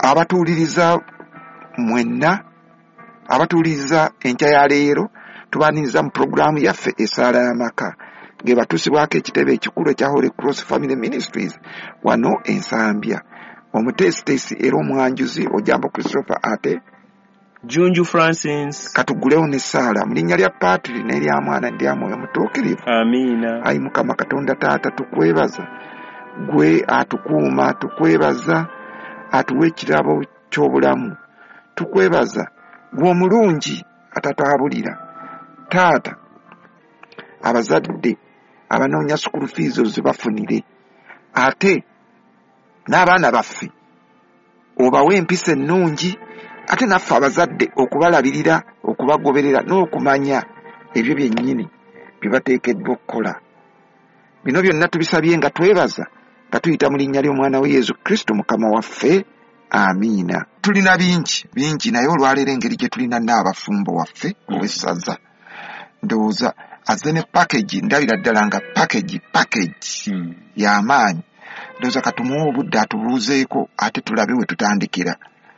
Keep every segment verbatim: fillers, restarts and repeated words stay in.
abatuuliriza mwenna abatuuliriza enkya ya leero tubaniriza mu programu yaffe esaala y'amaka ge batuusibwako ekitebe ekikulu ekya Holy Cross Family Ministries wano Ensambya. Omuteesiteesi era omwanjuzi Ojambo Christopher ate Junju Francis katugulewo ne Saala mu linnya lya Patri n'erya Mwana n'erya Mwoyo Mutuukirivu. Amiina. Ayi Mukama Katonda Taata tukwebaza gwe atukuuma tukwebaza atuwa ekirabo ky'obulamu tukwebaza gwe omulungi atataabulira Taata abazadde abanoonya school fees zibafunire ate n'abaana baffe obawe empisa ennungi ate naffe abazadde okubalabirira okubagoberera n'okumanya ebyo byennyini bye bateekeddwa okukola. Bino byonna tubisabye nga twebaza nga tuyita mu linnya ly'omwana we Yesu Kristo Mukama waffe. Amiina. Tulina bingi bingi naye olwaleero engeri gye tulina n'abafumbo waffe ow'essaza ndowooza azze ne package ndabira ddala nga package package hmm. y'amaanyi. Ndowooza katumuwa obudde atubuuzeeko ate tulabe we tutandikira.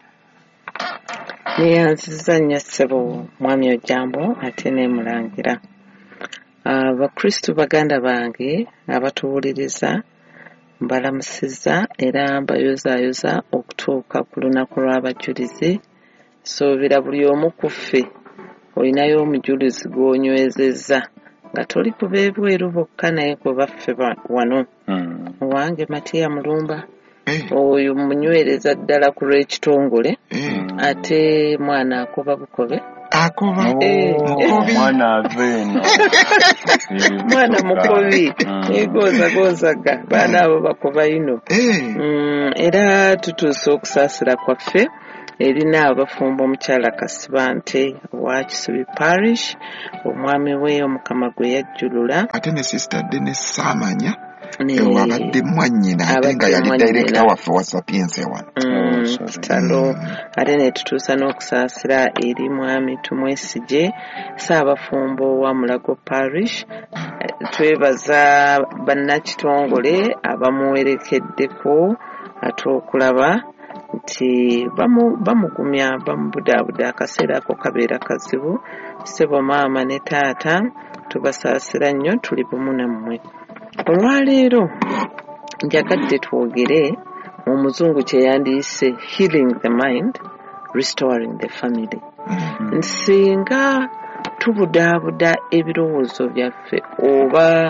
Neyanziza nnyo ssebo mwami Ojambo ate ne Mulangira. Abakristu baganda bange abatuwuliriza mbalamusiza era mbayozaayoza okutuuka ku lunaku lw'abajulizi. Soobera buli omu ku ffe olinayo omujulizi gw'onywezezza nga toli ku b'ebweru bokka naye ku baffe wano. Owange Matiya Mulumba oyo munywereza ddala ku lw'ekitongole ate mwana akoba bukobe akoba mwana aveeno mwana mukobi egoza gozaga baana abo bakoba ino. Era tutuuse okusaasira kwaffe erina abafumbo omukyala Kasibante wa Kisubi Parish omwami we Omukama gwe yajjulula ate ne sister Dennis Samanya ewabadde mwannyina ate nga yali director waffe wa Sapiense wano kitalo. Ate ne tutuusa n'okusaasira eri mwami Tumwesije Ssaabafumbo wa Mulago Parish. Twebaza bannakitongole abamuwerekeddeko ate okulaba nti bamugumya bamubudaabuda akaseera ako kabeera kazibu. Ssebo maama ne taata tubasaasira nnyo tuli bumu nammwe. Olwaleero njagadde twogere omuzungu kye yandiise healing the mind restoring the family. Nsinga tubudaabuda ebirowoozo byaffe oba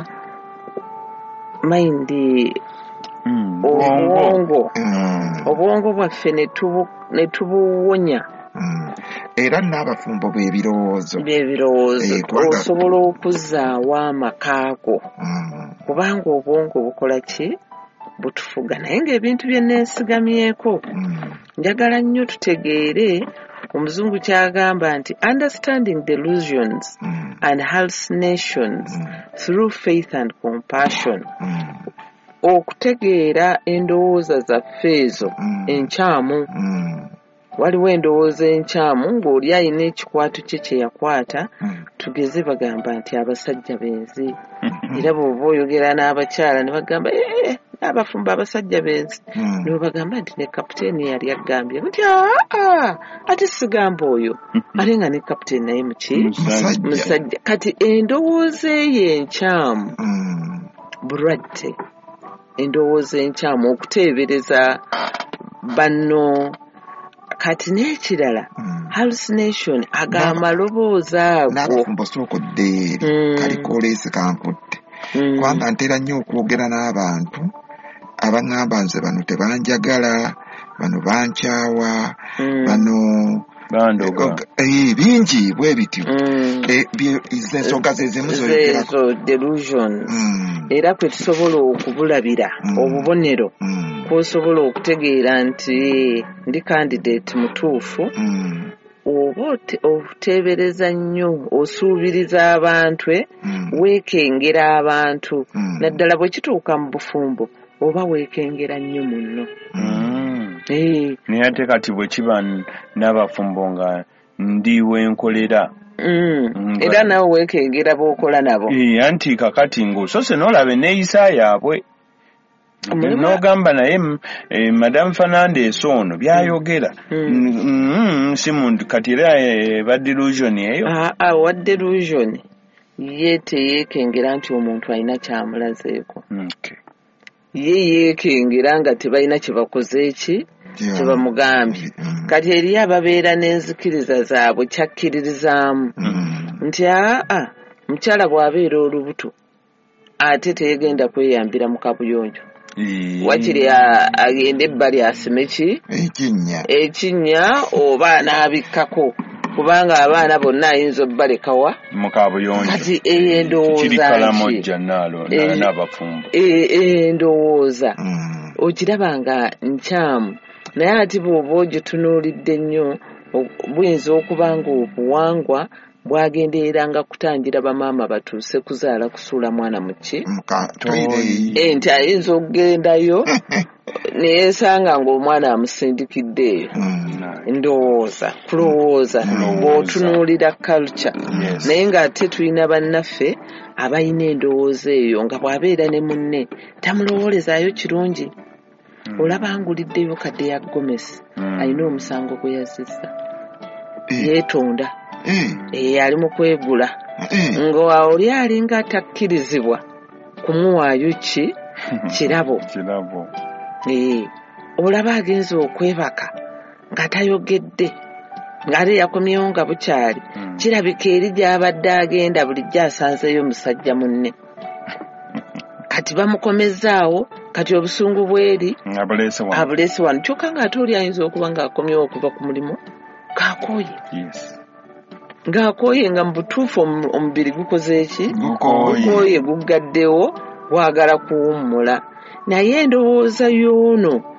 mind obwongo obwongo bwaffe ne tubuwonya era n'abafumbo b'ebirowoozo by'ebirowoozo osobola okuzzaawo amakaago kubanga obwongo bukola ki butufuga naye ng'ebintu bye neesigamyeko. Njagala nnyo tutegeere omuzungu kyagamba nti understanding delusions and hallucinations through faith and compassion. Okutegeera endowooza zaffe ezo enkyamu. Waliwo endowooza enkyamu ng'oli alina ekikwatu kye kye yakwata tugeze bagamba nti abasajja benzi. Era bw'oba oyogera n'abakyala ne bagamba ee n'abafumbo abasajja benzi ne bagamba nti ne kapiteeni yali agambye nti aa ate sigamba oyo ate nga ne kapiteeni naye muki musajja. Kati endowooza eyo enkyamu bulwadde. Endowooza enkyamu okuteebereza banno. Kati n'ekirala hallucination ag'amaloboozi ago n'abafumbo sooka oddeeri kalikoleesi kankutte kubanga ntera nnyo okwogera n'abantu abaŋŋamba nze bano tebanjagala bano bankyawa bano bingi bwe bityo ensonga zezimu ezo delusions. Era kwe tusobola okubulabira obubonero kw'osobola okutegeera nti ndi candidate mutuufu oba oteebereza nnyo osuubiriza abantu weekengera abantu naddala bwe kituuka mu bufumbo oba weekengera nnyo munno. Naye ate kati bwe kiba n'abafumbo nga ndi wenkolera era nawe weekengera b'okola nabo anti kakati ng'osose n'olaba enneeyisa yaabwe n'ogamba naye eh, Madam Fernandes ono byayogera mm. mm, si muntu kati era eh, ba delusion eyo ah, ah, wa delusion ye teyeekengera nti omuntu alina kyamulazeeko okay. ye yeekengera nga tebalina kye bakoze eki kye bamugambye mm. kati eriyo ababeera n'enzikiriza zaabwe kyakkiririzaamu mm. nti aa mukyala bw'abeera olubuto ate teyegenda kweyambira mu kabuyonjo wakiri agenda ebbali asime ki ekinnya ekinnya oba anaabikkako kubanga abaana bonna ayinza obbalekawa mu kabuyonjo kati endowooza n'abafumbo endowooza ogiraba nga nkyamu naye ati bw'oba ogitunuulidde ennyo buyinza okuba nga obuwangwa bwagendereranga kutangira bamaama batuuse kuzaala kusuula mwana muki nti ayinza okugendayo neyesanga ng'omwana amusindikiddeeyo ndowooza kulowooza bw'otunuulira culture naye ng'ate tulina bannaffe abalina endowooza eyo nga bw'abeera ne munne tamulowoolezaayo kirungi olaba nguliddeyo kadde ya Gomesi alina omusango gwe yazizza yeetonda ee ali mu kwegula nga oli alinga atakkirizibwa kumuwaayo ki kirabo kirabo ee olaba agenza okwebaka nga tayogedde ng'ate yakomyewo nga bukyali kirabika eri gy'abadde agenda bulijjo asanzeeyo musajja munne kati bamukomezzaawo kati obusungu bweri abuleese wano kyokka ng'ate oli ayinza okuba ng'akomyewo okuva ku mulimu kaakooye ng'akooye nga mu butuufu omubiri gukoze eki gukooye gugaddewo gwagala kuwummula naye endowooza y'ono